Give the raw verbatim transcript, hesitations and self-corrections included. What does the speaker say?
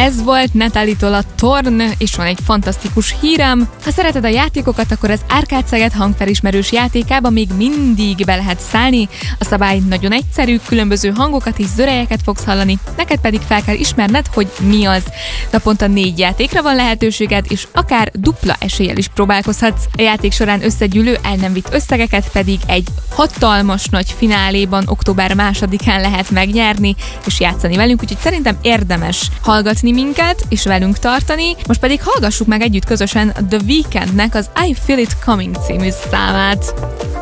Ez volt Natalie-tól a Torn, és van egy fantasztikus hírem. Ha szereted a játékokat, akkor az Árkád Szeged hangfelismerős játékába még mindig be lehet szállni. A szabály nagyon egyszerű, különböző hangokat és zörejeket fogsz hallani, neked pedig fel kell ismerned, hogy mi az. Naponta négy játékra van lehetőséged, és akár dupla eséllyel is próbálkozhatsz. A játék során összegyűlő el nem vitt összegeket pedig egy hatalmas nagy fináléban október másodikán lehet megnyerni, és játszani velünk, úgyhogy szerintem érdemes hallgatni minket, és velünk tartani. Most pedig hallgassuk meg együtt közösen The Weekndnek az I Feel It Coming című számát.